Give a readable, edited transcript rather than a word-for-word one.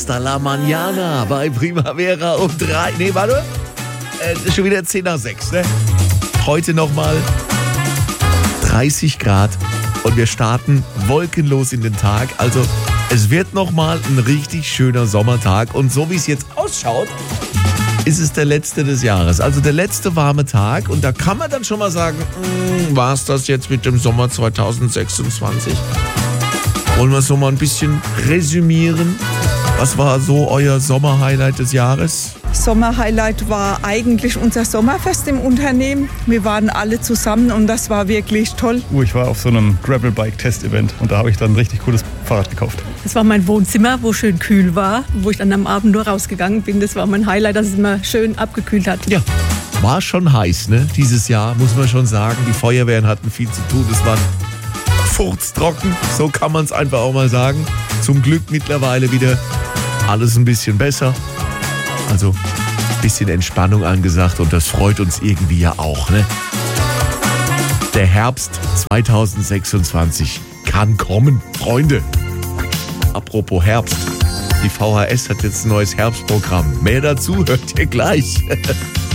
Hasta la Mañana bei Primavera um 3. Nee, warte. Schon wieder 10 nach 6, ne? Heute nochmal 30 Grad und wir starten wolkenlos in den Tag. Also es wird nochmal ein richtig schöner Sommertag. Und so wie es jetzt ausschaut, ist es der letzte des Jahres. Also der letzte warme Tag. Und da kann man dann schon mal sagen, war es das jetzt mit dem Sommer 2026? Wollen wir so mal ein bisschen resümieren? Was war so euer Sommerhighlight des Jahres? Sommerhighlight war eigentlich unser Sommerfest im Unternehmen. Wir waren alle zusammen und das war wirklich toll. Ich war auf so einem Gravelbike-Test-Event und da habe ich dann ein richtig cooles Fahrrad gekauft. Das war mein Wohnzimmer, wo schön kühl war, wo ich dann am Abend nur rausgegangen bin. Das war mein Highlight, dass es immer schön abgekühlt hat. Ja, war schon heiß, ne? Dieses Jahr, muss man schon sagen. Die Feuerwehren hatten viel zu tun. Es war furztrocken, so kann man es einfach auch mal sagen. Zum Glück mittlerweile wieder alles ein bisschen besser. Also ein bisschen Entspannung angesagt und das freut uns irgendwie ja auch, ne? Der Herbst 2026 kann kommen, Freunde. Apropos Herbst, die VHS hat jetzt ein neues Herbstprogramm. Mehr dazu hört ihr gleich.